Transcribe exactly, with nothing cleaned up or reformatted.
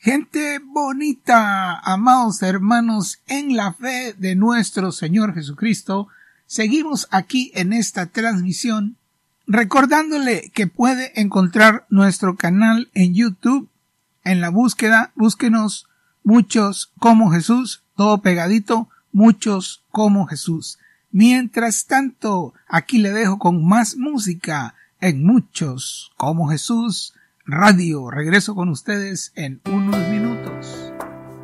Gente bonita, amados hermanos, en la fe de nuestro Señor Jesucristo, seguimos aquí en esta transmisión, recordándole que puede encontrar nuestro canal en YouTube. En la búsqueda, búsquenos Muchos como Jesús, todo pegadito, Muchos como Jesús. Mientras tanto, aquí le dejo con más música en Muchos como Jesús Radio. Regreso con ustedes en unos minutos.